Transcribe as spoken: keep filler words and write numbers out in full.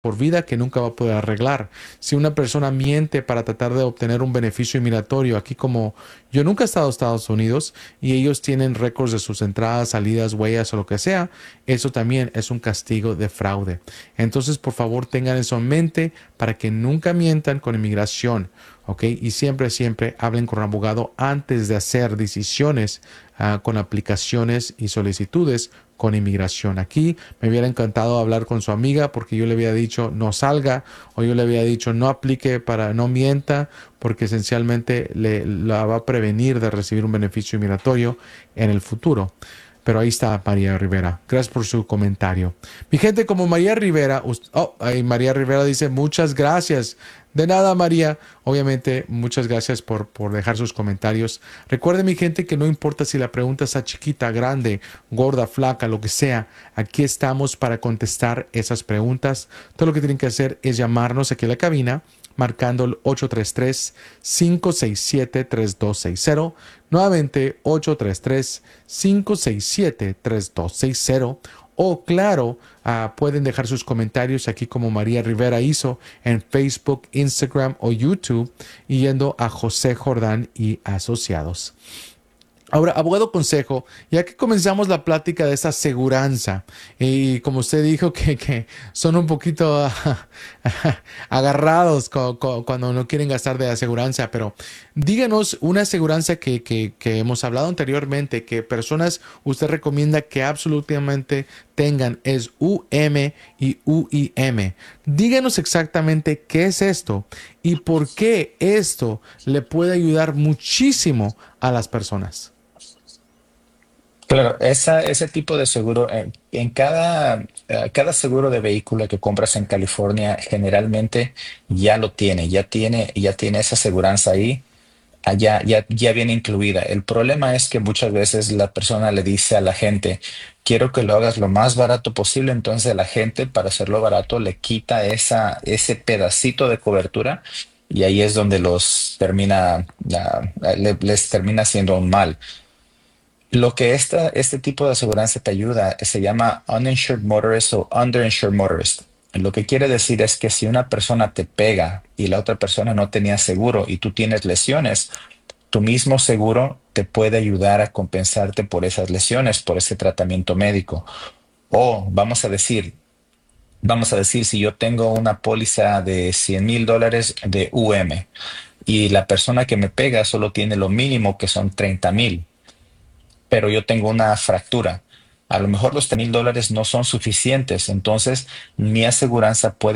por vida que nunca va a poder arreglar. Si una persona miente para tratar de obtener un beneficio migratorio, aquí como yo nunca he estado en Estados Unidos y ellos tienen récords de sus entradas, salidas, huellas o lo que sea, eso también es un castigo de fraude. Entonces, por favor, tengan eso en mente para que nunca mientan con inmigración, ¿ok? Y siempre, siempre hablen con un abogado antes de hacer decisiones uh, con aplicaciones y solicitudes con inmigración. Aquí me hubiera encantado hablar con su amiga porque yo le había dicho no salga o yo le había dicho no aplique para no mienta porque esencialmente le, la va a prevenir de recibir un beneficio migratorio en el futuro. Pero ahí está María Rivera. Gracias por su comentario. Mi gente, como María Rivera, oh, ahí María Rivera dice muchas gracias. De nada, María. Obviamente, muchas gracias por, por dejar sus comentarios. Recuerden, mi gente, que no importa si la pregunta está chiquita, grande, gorda, flaca, lo que sea. Aquí estamos para contestar esas preguntas. Todo lo que tienen que hacer es llamarnos aquí a la cabina, marcando el ocho tres tres, cinco seis siete, tres dos seis cero. Nuevamente, ocho tres tres, cinco seis siete, tres dos seis cero. O claro, uh, pueden dejar sus comentarios aquí como María Rivera hizo en Facebook, Instagram o YouTube yendo a José Jordán y Asociados. Ahora, abogado consejo, ya que comenzamos la plática de esa aseguranza y como usted dijo que, que son un poquito uh, agarrados co, co, cuando no quieren gastar de aseguranza, pero díganos una aseguranza que, que, que hemos hablado anteriormente, que personas usted recomienda que absolutamente tengan, es U M y U I M. Díganos exactamente qué es esto y por qué esto le puede ayudar muchísimo a las personas. Claro, esa, ese tipo de seguro, eh, en cada, eh, cada seguro de vehículo que compras en California generalmente ya lo tiene, ya tiene, ya tiene esa aseguranza ahí, allá, ya, ya viene incluida. El problema es que muchas veces la persona le dice a la gente, quiero que lo hagas lo más barato posible, entonces la gente para hacerlo barato le quita esa, ese pedacito de cobertura y ahí es donde los termina, ah, le- les termina haciendo un mal. Lo que esta, este tipo de aseguranza te ayuda eh, se llama uninsured motorist o underinsured motorist. Lo que quiere decir es que si una persona te pega y la otra persona no tenía seguro y tú tienes lesiones, tu mismo seguro te puede ayudar a compensarte por esas lesiones, por ese tratamiento médico. O vamos a decir, vamos a decir, si yo tengo una póliza de cien mil dólares de U M y la persona que me pega solo tiene lo mínimo que son treinta mil, pero yo tengo una fractura. A lo mejor los mil dólares no son suficientes, entonces mi aseguranza puede